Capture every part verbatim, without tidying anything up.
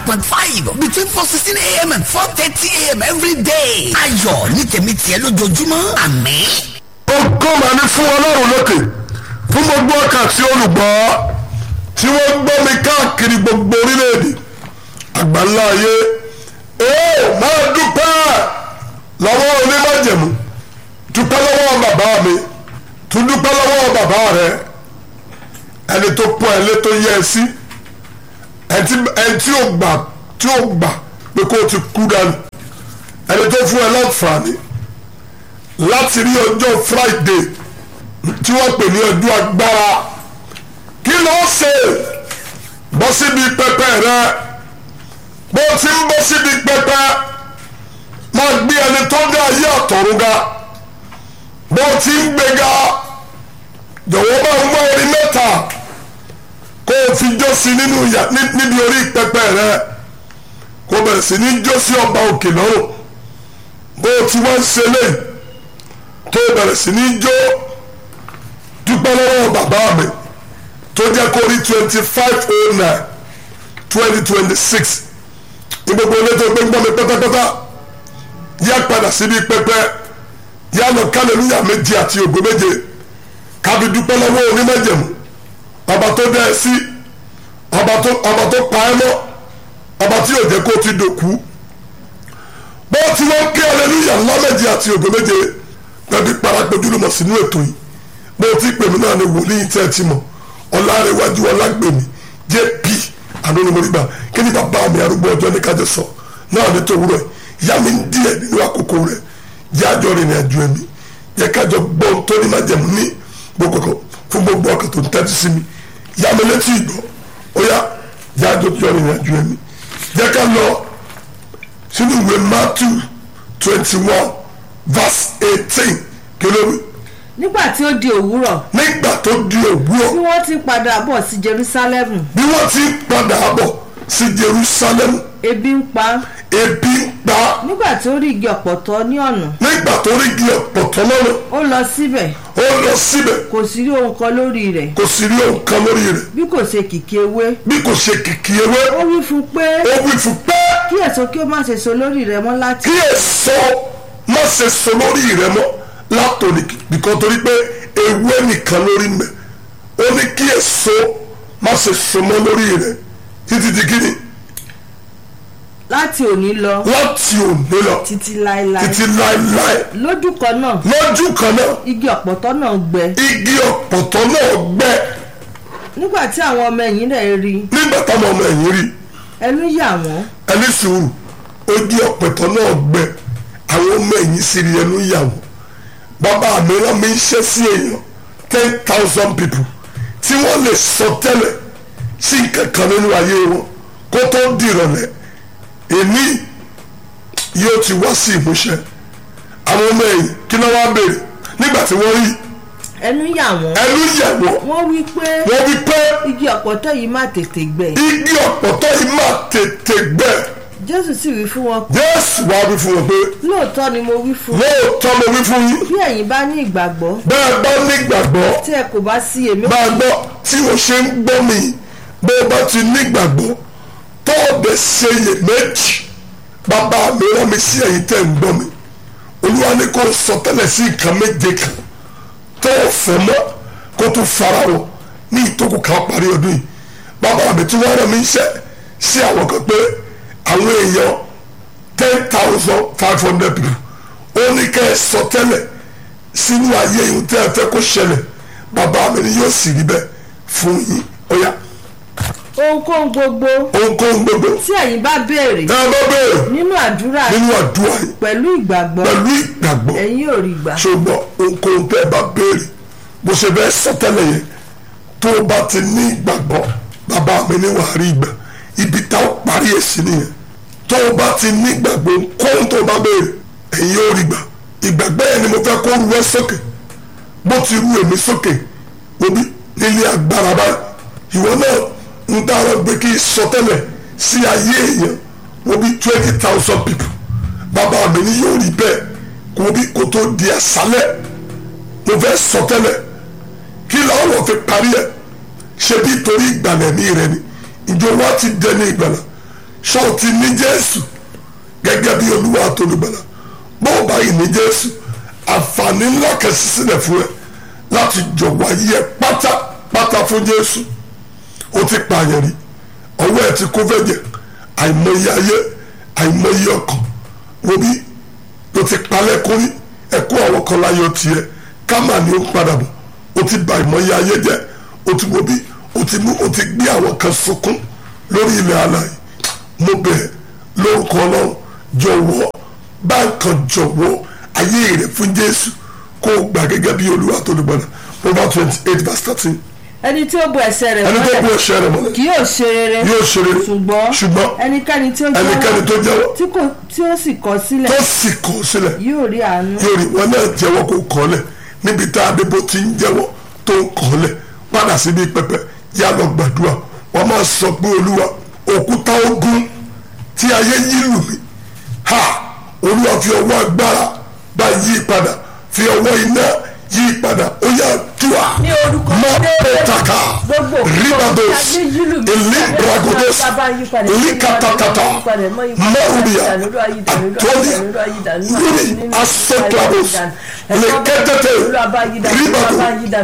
point five between four sixteen a.m. and four thirty a.m. every day. ayọ̀ ní tèmi tiẹ̀ lójoojúmọ́ àmín. ògo mà ní fún ọlọ́run lókè fún gbogbo ọkàn tí olùgbọ́ tí wọ́n gbọ́ mi káàkiri gbogbo orílẹ̀-èdè àgbáńlá ayé. ee máa dúpẹ́ lọ́wọ́ onímájẹ̀mú, dúpẹ́ lọ́wọ́ bàbá mi, tún dúpẹ́ lọ́wọ́ bàbá rẹ, ẹni tó pọ́n ẹ lé tó yẹ ẹ sí, ẹni tí ó gbà tí ó gbà pé kó o ti kú dànù, ẹni tó fún ẹ láǹfààní láti rí ọjọ́ Friday tí wọ́n pè ní ọdún agbára. kí ló ṣe? bọ́ síbi pẹpẹ rẹ, bó ti ń bọ́ síbi pẹpẹ máa gbé ẹni tó dá ayé àtọ̀run ga, bó ti ń gbéga jọ̀wọ́ máa ń wá orí mẹ́ta kó o fi jó sí nínú níbi orí pẹpẹ rẹ, kó o bẹ̀rẹ̀ sí ní jó sí ọba òkè lọ́rùn. bó o ti wá ń ṣe léyìí tó o bẹ̀rẹ̀ sí ní jó, dúpẹ́ lọ́wọ́ bàbá mi tó jẹ́ kó rí twenty five oh nine twenty twenty six ní gbogbo ilé tó gbé ń gbọ́ mi pátápátá. yá padà síbi pẹpẹ, yá lọ kálẹ̀lúyà méje àti ògo méje kábi dúpẹ́ lọ́wọ́ onímájẹ̀mú, ọba tó dá ẹ sí, ọba tó ọba tó pa ẹ́ mọ́, ọba tí yóò jẹ́ kó ti dòkú. bó ti wọ́n kí hallelujah ńlá méje àti ògo méje lẹ́bí parapẹ̀jùlùmọ̀ sínú ètò yìí. bó ti pè mí náà ni wòlíì tẹ́ ẹ ti mọ̀, ọ̀làrẹ̀wájú ọ̀làgbèmí jp anonimoriba. kí ni bàbá mi arúgbó ọjọ́ ní kájọ sọ náà ní tòwúrọ̀ ẹ̀ yá mi ń díẹ̀ nínú àkókò rẹ̀, jẹ́ àjọ rìnrìn àjò ẹ̀mí, jẹ́ kájọ gbọ́n tó ní májẹ̀mú ní gbogbo fún gbogbo ọkàn tó ń tẹ́tí sí mi. yá mi létí ìgbọ́, ó yá jẹ́ àjọ tó rìnrìn àjò ẹ̀mí. jẹ́ ká lọ sínú ìwé Matthew twenty one verse eighteen kìlómi. nígbà tí ó di òwúrọ̀. nígbà tó di òwúrọ̀. bí wọ́n ti padà bọ̀ sí Jerúsálẹ́mù. bí wọ́n ti padà bọ̀ sí Jerúsálẹ́mù. ebi ń pa. ebi ń pa. nígbà tó rí igi ọ̀pọ̀tọ́ ní ọ̀nà. nígbà tó rí igi ọ̀pọ̀tọ́ lọ́nà. ó lọ síbẹ̀. ó lọ síbẹ̀. kò sí rí ohun kan lórí rẹ̀. kò sí rí ohun kan lórí rẹ̀. bí kò ṣe kìkì ewé. bí kò ṣe kìkì ewé. ó wí fún pé. ó wí fún pé. kí èso kí ó má ṣe so lórí rẹ̀ mọ́ láti. kí èso má ṣe so lórí rẹ̀ mọ́ látòní nìkan, torí pé ewé nìkan lórí mẹ́. ó ní kí èso má ṣe so mọ́ lórí rẹ̀ títí di kíni. láti òní lọ. láti òní lọ. títí láéláé. títí láéláé. lójú kan náà. lójú kan náà. igi ọ̀pọ̀tọ́ náà gbẹ. igi ọ̀pọ̀tọ́ náà gbẹ. nígbà tí àwọn ọmọ ẹ̀yìn rẹ̀ rí. nígbà táwọn ọmọ ẹ̀yìn rí. ẹnu yà wọ́n. ẹni sùúrù, igi ọ̀pọ̀tọ́ náà gbẹ, àwọn ọmọ ẹ̀yìn sì rí, ẹnu yà wọ́n. bàbá mi rán mi iṣẹ́ sí èèyàn ten thousand people tí wọ́n lè sọ tẹ́lẹ̀ sí kankan nínú ayé wọn kó tó dìrọ̀lẹ́ èmi yóò ti wá sí ìmúṣẹ. àwọn ọmọ ẹ̀yìn kí ló wá béèrè nígbà tí wọ́n rí. ẹnu yà wọ́n. ẹnu yà wọ́n. wọ́n wí pé. wọ́n wí pé. igi ọ̀pọ̀tọ́ yìí má tètè gbẹ. igi ọ̀pọ̀tọ́ yìí má tètè gbẹ. Jésù sì wí fún wọn. Jésù wá wí fún wọn pé. lóòótọ́ ni mo wí fún. lóòótọ́ mo wí fún yín. bí ẹ̀yin bá ní ìgbàgbọ́. bẹ́ẹ̀ bá ní ìgbàgbọ́. tí ẹ kò bá sí èmi. bá a gbọ́ tí o ṣe ń gbọ́ mi bó o bá ti ní ìgbàgbọ́ tó o bẹ̀ ṣe iyèméjì, bàbá mi rán mi sí ẹ̀yin tẹ́ ń gbọ́ mi. Olúwa ní kó sọ tẹ́lẹ̀ sí nǹkan méje kan tó o fẹ́ mọ́ kó tó fara wọ ní ìtókù ká parí ọdún yìí. bàbá mi tí wọ́n rán mi ṣe sí àwọn kan pé àwọn èèyàn ten thousand five hundred people ó ní kẹ́ ẹ sọ tẹ́lẹ̀ sínú ayé yìí tẹ́ ẹ fẹ́ kó ṣẹlẹ̀. bàbá mi ni yóò sì rí bẹ́ẹ̀ fún yín. ó yá. ohunkóhun gbogbo. ohunkóhun gbogbo. tí ẹ̀yin bá béèrè. tá a bá béèrè. nínú àdúrà yìí. nínú àdúrà yìí. pẹ̀lú ìgbàgbọ́. pẹ̀lú ìgbàgbọ́. ẹ̀yin yóò rí gbà. ṣùgbọ́n ohunkóhun tẹ́ ẹ bá béèrè bó ṣe bẹ́ẹ̀ sọ tẹ́lẹ̀ yẹn tó o bá ti ní ìgbàgbọ́ bàbá mi ní wàá rí ìgbà ibi tá a parí èsì nìyẹn. tó o bá ti ní ìgbàgbọ́ kóhun tó o bá béèrè ẹ̀yin yóò rí gbà. ìgbàgbọ́ yẹn ni mo fẹ́ kó ru ẹ sókè bó ti ru èmi sókè obi nílé agbára báyìí. ìwọ náà ń dára gbé kí sọtẹ́lẹ̀ sí ayé èèyàn obi twenty thousand people. bàbá mi ni yóò rí bẹ́ẹ̀ kó bí kó tó di àṣálẹ̀ mo fẹ́ sọtẹ́lẹ̀ kí làwọn fi parí ẹ̀ ṣe bí torí ìgbàlẹ̀ mi rẹ ni ìjọ wa ti dẹni ìgbàlà ṣé o ti ní Jésù gẹ́gẹ́ bí Olúwa àti Olùgbàlà? bó o bá yìí ní Jésù, àǹfààní ńlá kan ṣí sílẹ̀ fún ẹ láti jọ̀wọ́ ayé ẹ pátápátá fún Jésù. o ti pààyàn rí, ọwọ́ ẹ ti kó fẹ́jẹ̀, àìmọye ayé àìmọye ọkàn wo bí o ti palẹ̀ kórí ẹ̀kọ́ àwọn kan láyọ̀ tiẹ̀ kámà ni ó ń padà bọ̀. o ti bà àìmọye ayé jẹ́, o ti wo bí o ti mú o ti gbé àwọn kan sunkún lórí ilẹ̀ alààyè. mo bẹ̀ lórúkọ Ọlọ́run, jọ̀wọ́ báńkan jọ̀wọ́ ayé rẹ̀ fún Jésù kó o gbà gẹ́gẹ́ bí Olúwa tó Olùgbàlà. Proverbs twenty eight verse thirteen. ẹni tí ó bu ẹsẹ̀ rẹ̀ ẹni tó bu ẹsẹ̀ rẹ̀ mọ́lẹ̀ kì yóò ṣe rere yóò ṣe rere ṣùgbọ́n ṣùgbọ́n ẹnikẹ́ni tí ó ẹnikẹ́ni tó jẹ́wọ́ tí kò tí ó sì kọ̀ sílẹ̀ tó sì kọ̀ sílẹ̀ yóò rí àánú. yóò rí wọn náà jẹ́wọ́ kó kọ̀ lẹ̀ níbi tá a dé bó ti ń jẹ́wọ́ tó ń kọ̀ lẹ̀ padà síbi pẹpẹ yá lọ gbàdúrà. wọ́n máa sọ pé Olúwa, òkúta ogun tí ayé yí lù mí, ha Olúwa fi ọwọ́ agbára bá yí padà, fi ọwọ́ iná yí padà. ó yá dùà mọ́ pẹ̀tàkà ribados elibragodos likatatata mọ́rùbíà àtọ́líà lórí asọ́klabos lẹ́kẹ́tẹ́tẹ́ ribado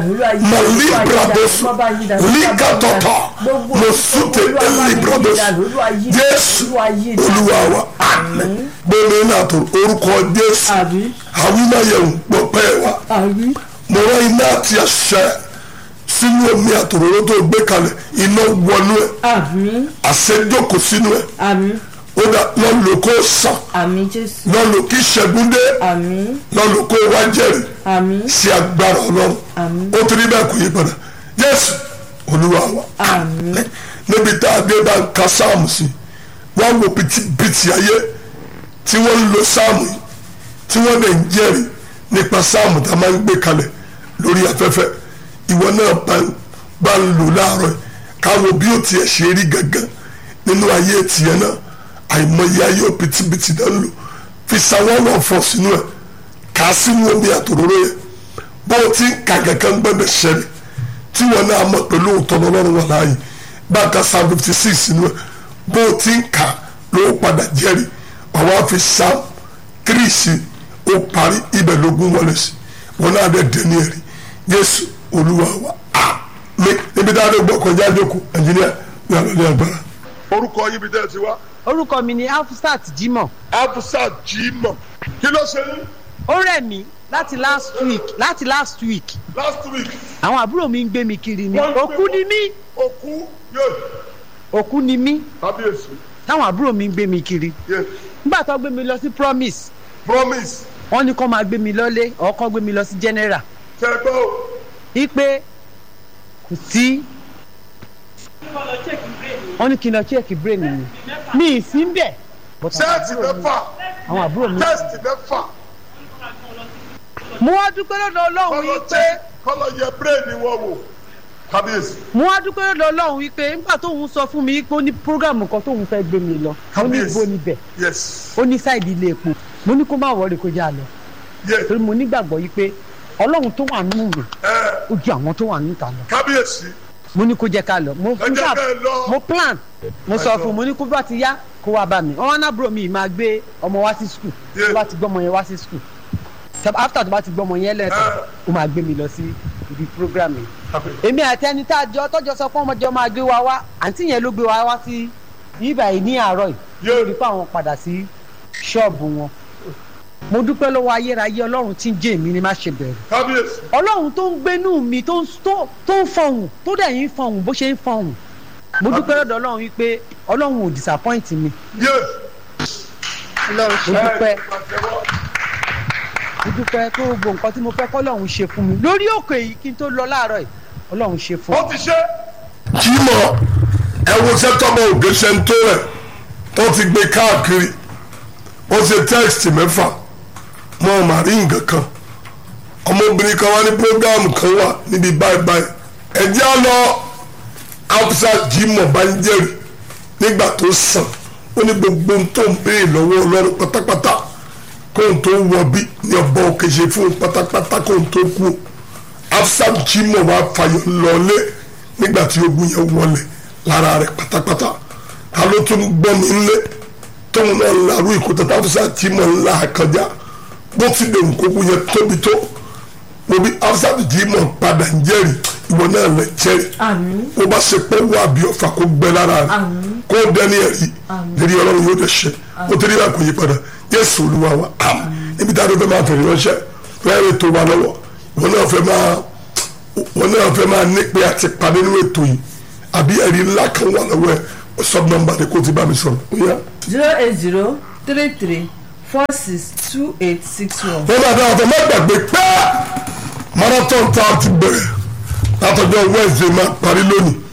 malibrados likatata mosute elibrados. Jésù Olúwa wa, àmín. gbẹ̀mí náà tó orúkọ Jésù àwímáyẹ̀wò pọ̀pẹ́ wa. mo rán iná àti àṣẹ sínú omi àtòróró tó gbé kalẹ̀, iná wọnú ẹ̀, àṣẹ jókòó sínú ẹ̀. ó dá lọ́lọ́ kó sàn, lọ́lọ́ kí ṣẹ́gun dé, lọ́lọ́ kó wá jẹ́rìí sí agbára Ọlọ́run. ó ti rí bẹ́ẹ̀ kò yí padà. Jésù Olúwa wa, àmín. níbi tá a dé bá ń ka sáàmù sí, wọ́n wo bìtìbìtì ayé tí wọ́n ń lo sáàmù yìí, tí wọ́n lè ń jẹ́rìí nípa sáàmù tá a máa ń gbé kalẹ̀ lórí afẹ́fẹ́. ìwọ náà bá ń lò láàárọ̀ káwọn bí ó tiẹ̀ ṣe rí gangan nínú ayé tiẹ̀ náà. àìmọye ayé ó bìtìbìtì náà ń lò, fi sàwọn náà fọ sínú ẹ̀, kà á sínú omi àtòróró yẹn. bó o ti ń ka kankan gbọ́dọ̀ ṣẹlẹ̀ tí wọn náà mọ̀ pẹ̀lú òótọ́ Ọlọ́run wà láàyè. báńkà psalm fifty six sínú ẹ̀, bó o ti ń kà ló padà jẹ́rìí. àwọn àfi psalm three sí ó parí, ibẹ̀ lógún wọlé sí, wọn náà dẹ̀ dé ní ẹ̀rí. Jésù Olúwa wa, àmín. níbi tá a lè gbọ́ kọjá jókòó ẹnjìníà ní àlọ́lé agbára. orúkọ yín bí tẹ́ ẹ ti wá. orúkọ mi ni Afusat Jimoh. Afusat Jimoh, kí ló ṣe yín? ó rẹ̀ mí láti last week láti last week. last week. àwọn àbúrò mi ń gbé mi kiri ni. òkú ni mí. òkú yóò. òkú ni mí. kábíyèsí. táwọn àbúrò mi ń gbé mi kiri. nígbà tó gbé mi lọ sí promise. promise. wọ́n ní kó máa gbé mi lọ́lé ọkọ gbé mi lọ sí general. ṣẹ́gbọ́. ipe kò sí. wọ́n ní kí n lọ check brain mi mi ì sí ń bẹ̀. ṣẹ́ẹ̀tì mẹ́fà. àwọn àbúrò mi. tẹ́sítì mẹ́fà. mo wá dúpẹ́ lọ́dọ̀ Ọlọ́run yìí pé. kọ́lọ̀ yẹ brain wọn wò. kábíyèsí. mo wá dúpẹ́ lọ́dọ̀ Ọlọ́run wípé nígbà tóun sọ fún mi pé ó ní programu kan tóun fẹ́ gbé mi lọ. ó ní ibo níbẹ̀. ó ní sáìdì ilé epo. mo ní kó má wọrí kó já lọ. torí mo nígbàgbọ́ yìí pé Ọlọ́run tó wà nínú mi ó ju àwọn tó wà níta lọ. kábíyèsí. mo ní kó jẹ́ ká lọ. mo fún ká mo plan mo sọ fún mo ní kó bá ti yá kó wá bá mi. wọ́n wá nábúrò mi máa gbé ọmọ wá sí skul. tó bá ti gbọ́ ọmọ yẹn wá sí skul. after tó bá ti gbọ́ ọmọ yẹn lẹ́ẹ̀kan ó máa gbé mi lọ sí ibi program yìí. èmi àti ẹni tá a jọ tọ́jọ́ sọ fún ọmọdé máa gbé wa wá àǹtí yẹn ló gbé wa wá sí ibà yìí ní àárọ̀ yìí lórí pé àwọn padà sí ṣọ́ọ̀bù wọn. mo dúpẹ́ lọ́wọ́ ayérayé Ọlọ́run tí ń jẹ́ èmi ni má ṣe bẹ̀rù. Ọlọ́run tó ń gbénú mi tó ń fọhùn tó dẹ̀ yín fọhùn bó ṣe ń fọhùn. mo dúpẹ́ lọ́dọ̀ Ọlọ́run wípé Ọlọ́run ò disappoint mi. mo dúpẹ́ mo dúpẹ́ tó gbogbo nǹkan tí mo fẹ́ kọ́ Ọlọ́run ṣe fún mi lórí òkè yìí kí n tó lọ láàárọ̀ yìí Ọlọ́run ṣe fún mi. ó ti ṣe. Jimoh ẹ wo sẹ́tọ́mọ̀ òde ṣẹ́ńtó rẹ̀ tó ti gbé káàkiri ó ṣe tẹ́ẹ̀sì mẹ́fà mọ́ ọ màrí nǹkan kan ọmọbìnrin kan wá ní prógáàmù kan wà níbi báyìí báyìí ẹ̀jẹ̀ á lọ Afusat Jimoh bá ń jẹ́rìí nígbà tó sàn ó ní gbogbo ohun tó ń béèrè lọ́wọ́ Ọlọ́run pátápátá kóhun tó wọ bí ní ọba òkè ṣe fún pátápátá kóhun tó kú. Afusat Jimoh wá fàyọ lọlé nígbà tí ogun yẹn wọlé lára rẹ̀ pátápátá ta ló tún gbọ́ mi ńlé tóun náà ń larú ìkótó táfísà tí mo ń la kọjá bó ti lè nkókó yẹn tóbi tó mo bí afisatu tí mo padà ń jẹ́rìí ìwọ náà lè jẹ́rìí ó bá ṣe pé wà bí ọ̀fà kó gbẹ lára rẹ̀ kó dẹ́ni ẹ̀rí lérí ọlọ́run yóò dẹ̀ ṣe ó tẹ́lẹ̀ yà kó yí padà Jésù Olúwa wa àmín níbi tá a dọ́ fẹ́ máa fẹ̀rẹ̀ ránṣẹ́ fẹ́ẹ́rẹ́ tó wà lọ́wọ́ ìwọ náà fẹ́ máa wọn náà fẹ́ máa ní pé àti pàdé nínú ètò yìí àbí ẹ̀rí ńlá kan wà lọ́wọ́ ẹ̀ sub number ni kò ti bá mi sọ̀rọ̀. zero eight zero three three four six two eight six one. wọ́n bá dáhùn tó má gbàgbé pé marathon tá a ti bẹ̀rẹ̀ látọjọ́ Wednesday máa parí lónìí